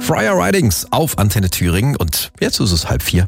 Friar Ridings auf Antenne Thüringen und jetzt ist es 3:30.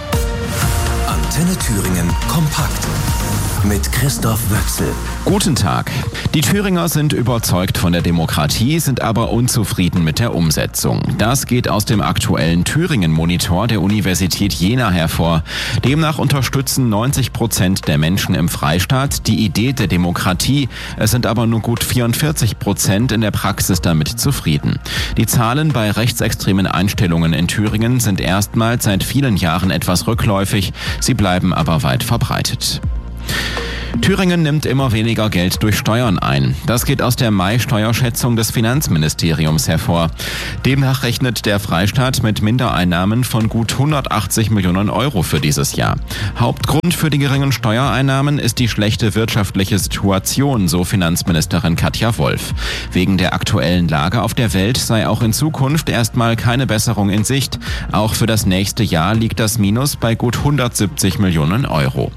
Antenne Thüringen kompakt mit Christoph Wöchsel. Guten Tag. Die Thüringer sind überzeugt von der Demokratie, sind aber unzufrieden mit der Umsetzung. Das geht aus dem aktuellen Thüringen-Monitor der Universität Jena hervor. Demnach unterstützen 90% der Menschen im Freistaat die Idee der Demokratie. Es sind aber nur gut 44% in der Praxis damit zufrieden. Die Zahlen bei rechtsextremen Einstellungen in Thüringen sind erstmals seit vielen Jahren etwas rückläufig. Sie bleiben aber weit verbreitet. Thüringen nimmt immer weniger Geld durch Steuern ein. Das geht aus der Mai-Steuerschätzung des Finanzministeriums hervor. Demnach rechnet der Freistaat mit Mindereinnahmen von gut 180 Millionen Euro für dieses Jahr. Hauptgrund für die geringen Steuereinnahmen ist die schlechte wirtschaftliche Situation, so Finanzministerin Katja Wolf. Wegen der aktuellen Lage auf der Welt sei auch in Zukunft erstmal keine Besserung in Sicht. Auch für das nächste Jahr liegt das Minus bei gut 170 Millionen Euro.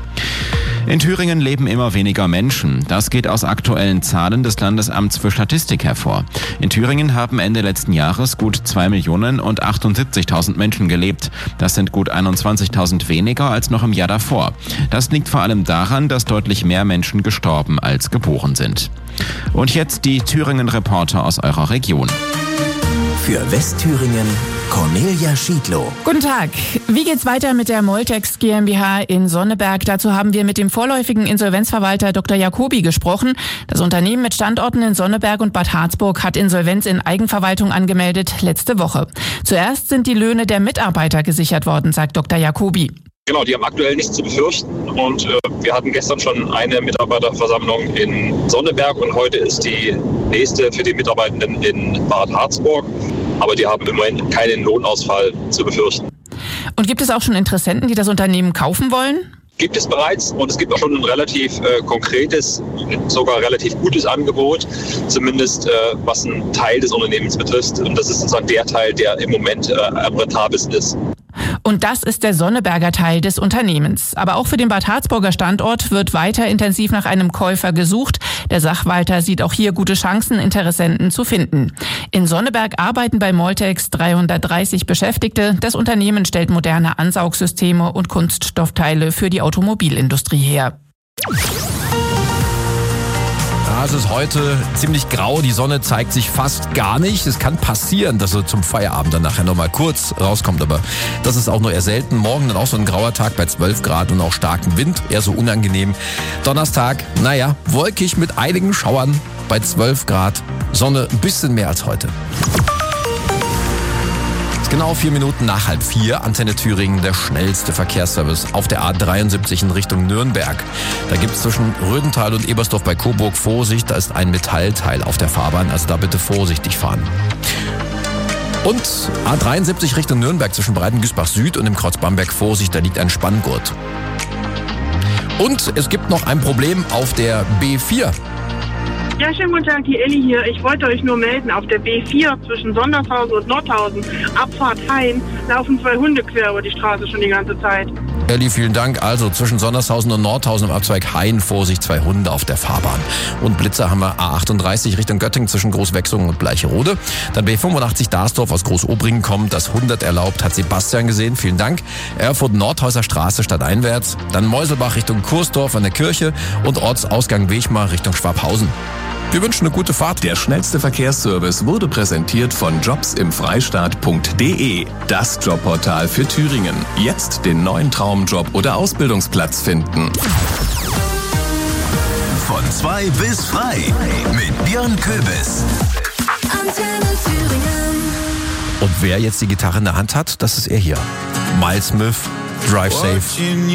In Thüringen leben immer weniger Menschen. Das geht aus aktuellen Zahlen des Landesamts für Statistik hervor. In Thüringen haben Ende letzten Jahres gut 2.078.000 Menschen gelebt. Das sind gut 21.000 weniger als noch im Jahr davor. Das liegt vor allem daran, dass deutlich mehr Menschen gestorben als geboren sind. Und jetzt die Thüringen-Reporter aus eurer Region. Für Westthüringen Cornelia Schiedlow. Guten Tag. Wie geht's weiter mit der Moltex GmbH in Sonneberg? Dazu haben wir mit dem vorläufigen Insolvenzverwalter Dr. Jacobi gesprochen. Das Unternehmen mit Standorten in Sonneberg und Bad Harzburg hat Insolvenz in Eigenverwaltung angemeldet letzte Woche. Zuerst sind die Löhne der Mitarbeiter gesichert worden, sagt Dr. Jacobi. Genau, die haben aktuell nichts zu befürchten und wir hatten gestern schon eine Mitarbeiterversammlung in Sonneberg und heute ist die nächste für die Mitarbeitenden in Bad Harzburg, aber die haben im Moment keinen Lohnausfall zu befürchten. Und gibt es auch schon Interessenten, die das Unternehmen kaufen wollen? Gibt es bereits und es gibt auch schon ein relativ konkretes, sogar relativ gutes Angebot, zumindest was einen Teil des Unternehmens betrifft und das ist sozusagen der Teil, der im Moment am rentabelsten ist. Und das ist der Sonneberger Teil des Unternehmens. Aber auch für den Bad Harzburger Standort wird weiter intensiv nach einem Käufer gesucht. Der Sachwalter sieht auch hier gute Chancen, Interessenten zu finden. In Sonneberg arbeiten bei Moltex 330 Beschäftigte. Das Unternehmen stellt moderne Ansaugsysteme und Kunststoffteile für die Automobilindustrie her. Es ist heute ziemlich grau, die Sonne zeigt sich fast gar nicht. Es kann passieren, dass sie zum Feierabend dann nachher nochmal kurz rauskommt, aber das ist auch nur eher selten. Morgen dann auch so ein grauer Tag bei 12 Grad und auch starkem Wind, eher so unangenehm. Donnerstag, wolkig mit einigen Schauern bei 12 Grad. Sonne ein bisschen mehr als heute. Genau 4 Minuten nach 3:30, Antenne Thüringen, der schnellste Verkehrsservice auf der A73 in Richtung Nürnberg. Da gibt es zwischen Rödental und Ebersdorf bei Coburg Vorsicht, da ist ein Metallteil auf der Fahrbahn, also da bitte vorsichtig fahren. Und A73 Richtung Nürnberg zwischen Breitengüßbach Süd und dem Kreuz Bamberg Vorsicht, da liegt ein Spanngurt. Und es gibt noch ein Problem auf der B4. Ja, schönen guten Tag, die Elli hier. Ich wollte euch nur melden, auf der B4 zwischen Sondershausen und Nordhausen, Abfahrt Hain, laufen 2 Hunde quer über die Straße schon die ganze Zeit. Elli, vielen Dank. Also zwischen Sondershausen und Nordhausen im Abzweig Hain, Vorsicht, 2 Hunde auf der Fahrbahn. Und Blitzer haben wir A38 Richtung Göttingen zwischen Großwechsungen und Bleicherode. Dann B85 Darsdorf aus Großobringen kommt, das 100 erlaubt, hat Sebastian gesehen, vielen Dank. Erfurt Nordhäuser Straße stadteinwärts. Dann Meuselbach Richtung Kursdorf an der Kirche und Ortsausgang Wechmar Richtung Schwabhausen. Wir wünschen eine gute Fahrt. Der schnellste Verkehrsservice wurde präsentiert von jobsimfreistaat.de. Das Jobportal für Thüringen. Jetzt den neuen Traumjob oder Ausbildungsplatz finden. Von 2 bis frei mit Björn Köbis. Antenne Thüringen. Und wer jetzt die Gitarre in der Hand hat, das ist er hier. Miles Smith, Drive Safe.